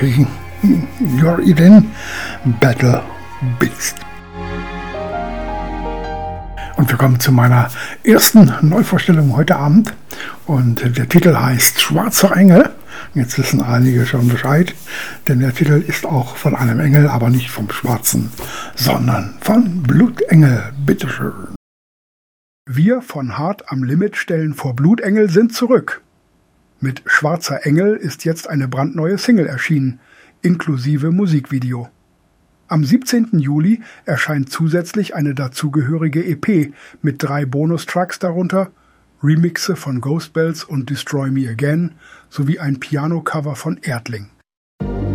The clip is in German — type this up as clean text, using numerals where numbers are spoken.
You're in Battle Beast. Und wir kommen zu meiner ersten Neuvorstellung heute Abend. Und der Titel heißt Schwarzer Engel. Jetzt wissen einige schon Bescheid, denn der Titel ist auch von einem Engel, aber nicht vom Schwarzen, sondern von Blutengel. Bitteschön. Wir von Hart am Limit stellen vor, Blutengel sind zurück. Mit Schwarzer Engel ist jetzt eine brandneue Single erschienen, inklusive Musikvideo. Am 17. Juli erscheint zusätzlich eine dazugehörige EP mit 3 Bonustracks darunter, Remixe von Ghost Bells und Destroy Me Again sowie ein Piano-Cover von Erdling.